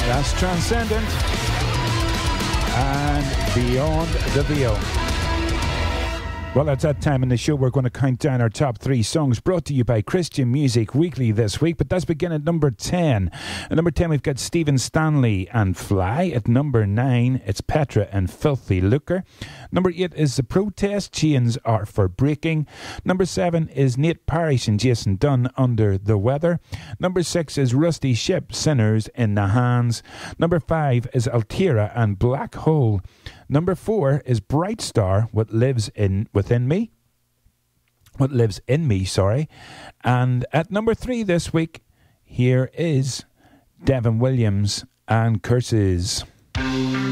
That's Transcendent and Beyond the Veil. Well, it's that time in the show. We're going to count down our top 3 songs brought to you by Christian Music Weekly this week. But let's begin at number 10. At number 10, we've got Stephen Stanley and Fly. At number 9, it's Petra and Filthy Lucre. Number 8 is The Protest, Chains Are For Breaking. Number 7 is Nate Parrish and Jason Dunn, Under the Weather. Number 6 is Rusty Ship, Sinners in the Hands. Number 5 is Altira and Black Hole. Number 4 is Bright Star, What Lives in Me. And at number 3 this week, here is Devin Williams and Curses.